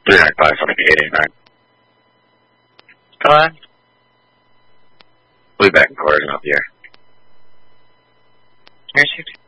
395 on 889. Go ahead. We'll be back in cars and up here. Here's 60.